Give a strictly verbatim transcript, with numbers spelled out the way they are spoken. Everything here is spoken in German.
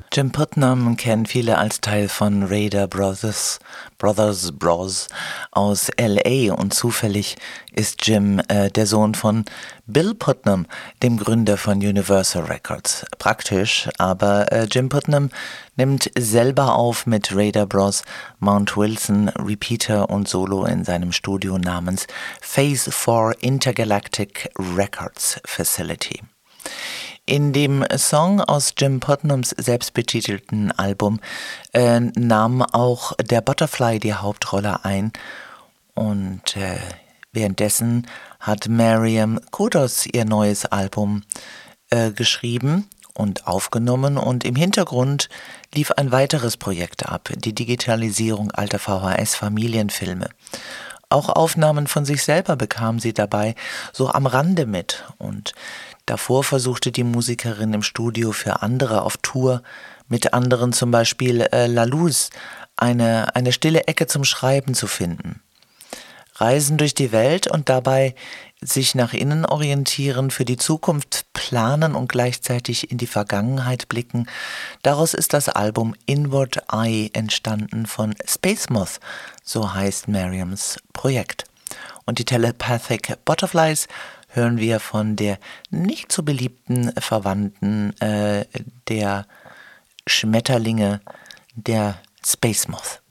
Jim Putnam kennen viele als Teil von Raider Brothers, Brothers Bros aus L A und zufällig ist Jim äh, der Sohn von Bill Putnam, dem Gründer von Universal Records. Praktisch, aber äh, Jim Putnam nimmt selber auf mit Raider Bros, Mount Wilson, Repeater und Solo in seinem Studio namens Phase vier Intergalactic Records Facility. In dem Song aus Jim Putnams selbstbetitelten Album äh, nahm auch der Butterfly die Hauptrolle ein und äh, währenddessen hat Mariam Kudos ihr neues Album äh, geschrieben und aufgenommen und im Hintergrund lief ein weiteres Projekt ab, die Digitalisierung alter V H S-Familienfilme. Auch Aufnahmen von sich selber bekam sie dabei so am Rande mit und davor versuchte die Musikerin im Studio für andere auf Tour, mit anderen zum Beispiel äh, La Luz, eine, eine stille Ecke zum Schreiben zu finden. Reisen durch die Welt und dabei sich nach innen orientieren, für die Zukunft planen und gleichzeitig in die Vergangenheit blicken. Daraus ist das Album Inward Eye entstanden von Space Moth, so heißt Mariams Projekt. Und die Telepathic Butterflies hören wir von der nicht so beliebten Verwandten äh, der Schmetterlinge, der Space Moth.